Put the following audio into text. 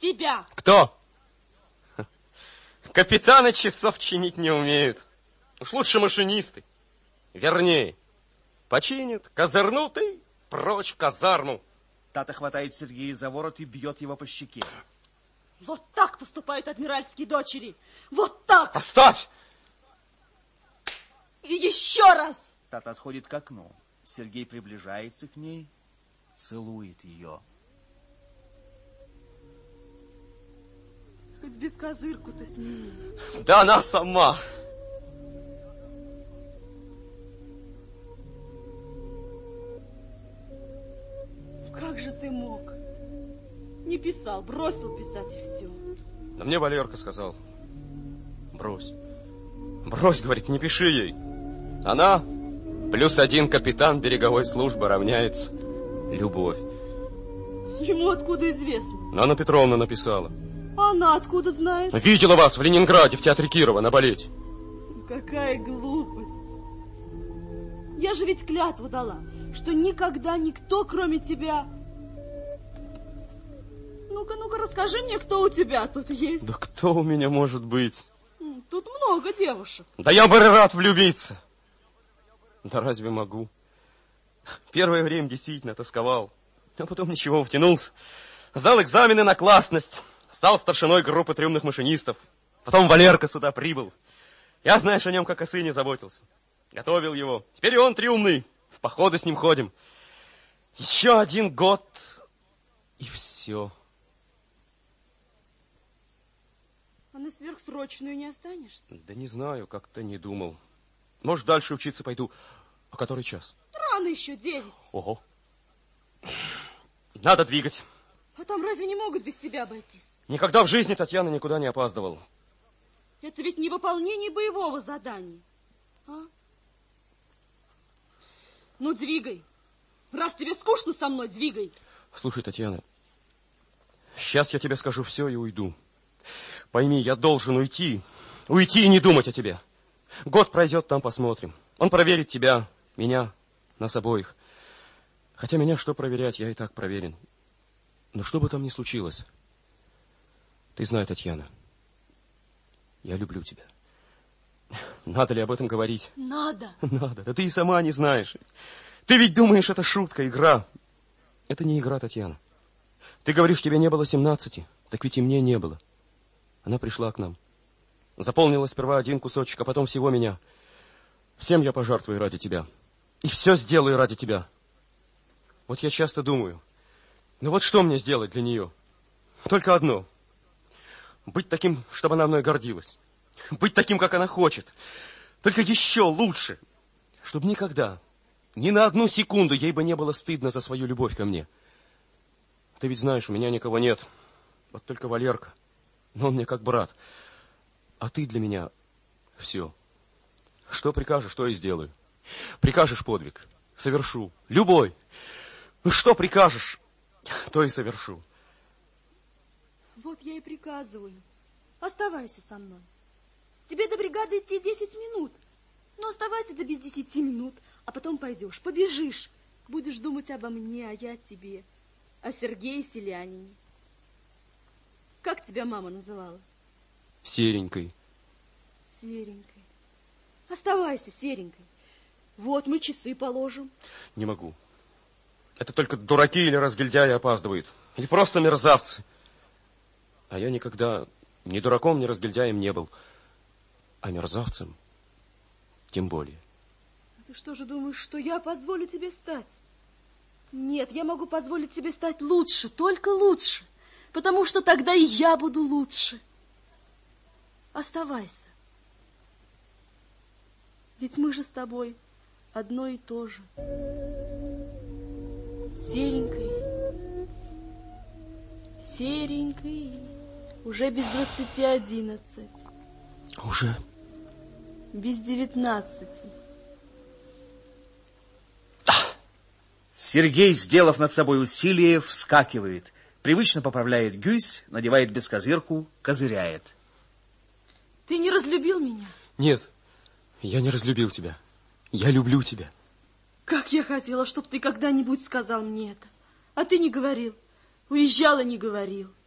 тебя. Кто? Капитаны часов чинить не умеют. Уж лучше машинисты. Вернее, починят, козырнут и прочь в казарму. Тата хватает Сергея за ворот и бьет его по щеке. Вот так поступают адмиральские дочери. Вот так. Оставь! И еще раз. Тата отходит к окну. Сергей приближается к ней, целует ее. Хоть без козырку-то сними. Да она сама. Как же ты мог? Не писал, бросил писать и все. Да мне Валерка сказал. Брось. Брось, говорит, не пиши ей. Она +1 капитан береговой службы равняется любовь. Ему откуда известно? Но Анна Петровна написала. Она откуда знает? Видела вас в Ленинграде, в театре Кирова, на балете. Какая глупость. Я же ведь клятву дала, что никогда никто, кроме тебя... Ну-ка, расскажи мне, кто у тебя тут есть. Да кто у меня может быть? Тут много девушек. Да я бы рад влюбиться. Да разве могу? Первое время действительно тосковал. А потом ничего, втянулся. Сдал экзамены на классность. Стал старшиной группы трюмных машинистов. Потом Валерка сюда прибыл. Я, знаешь, о нем как о сыне заботился. Готовил его. Теперь и он трюмный. В походы с ним ходим. Еще 1 год, и все. А на сверхсрочную не останешься? Да не знаю, как-то не думал. Может, дальше учиться пойду. А который час? Рано еще, 9. Ого. Надо двигать. А там разве не могут без тебя обойтись? Никогда в жизни Татьяна никуда не опаздывала. Это ведь не выполнение боевого задания. А? Ну, двигай. Раз тебе скучно со мной, двигай. Слушай, Татьяна, сейчас я тебе скажу все и уйду. Пойми, я должен уйти. Уйти и не думать о тебе. Год пройдет, там посмотрим. Он проверит тебя, меня, нас обоих. Хотя меня что проверять, я и так проверен. Но что бы там ни случилось, ты знай, Татьяна, я люблю тебя. Надо ли об этом говорить? Надо. Надо. Да ты и сама не знаешь. Ты ведь думаешь, это шутка, игра. Это не игра, Татьяна. Ты говоришь, тебе не было 17. Так ведь и мне не было. Она пришла к нам. Заполнила сперва 1 кусочек, а потом всего меня. Всем я пожертвую ради тебя. И все сделаю ради тебя. Вот я часто думаю, ну вот что мне сделать для нее? Только одно. Быть таким, чтобы она мной гордилась. Быть таким, как она хочет. Только еще лучше. Чтобы никогда, ни на 1 секунду ей бы не было стыдно за свою любовь ко мне. Ты ведь знаешь, у меня никого нет. Вот только Валерка. Но он мне как брат. А ты для меня все. Что прикажешь, то и сделаю. Прикажешь подвиг, совершу. Любой. Ну что прикажешь, то и совершу. Вот я и приказываю. Оставайся со мной. Тебе до бригады идти 10 минут. Ну, оставайся до без 10 минут. А потом пойдешь, побежишь. Будешь думать обо мне, а я о тебе. О Сергее Селянине. Как тебя мама называла? Серенькой. Серенькой. Оставайся, Серенькой. Вот мы часы положим. Не могу. Это только дураки или разгильдяи опаздывают. Или просто мерзавцы. А я никогда ни дураком, ни разгильдяем не был. А мерзавцем тем более. А ты что же думаешь, что я позволю тебе стать? Нет, я могу позволить тебе стать лучше, только лучше. Потому что тогда и я буду лучше. Оставайся. Ведь мы же с тобой одно и то же. Серенькой. Серенькой. Уже без 20:11. Уже? Без 19. Сергей, сделав над собой усилие, вскакивает. Привычно поправляет гюсь, надевает бескозырку, козыряет. Ты не разлюбил меня? Нет, я не разлюбил тебя. Я люблю тебя. Как я хотела, чтобы ты когда-нибудь сказал мне это. А ты не говорил. Уезжал и не говорил.